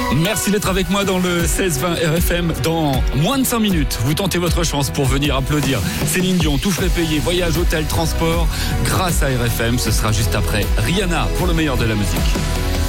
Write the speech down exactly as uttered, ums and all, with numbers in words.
Merci d'être avec moi dans le seize vingt R F M. Dans moins de cinq minutes, vous tentez votre chance pour venir applaudir Céline Dion, tout frais payé, voyage, hôtel, transport. Grâce à R F M, ce sera juste après Rihanna pour le meilleur de la musique.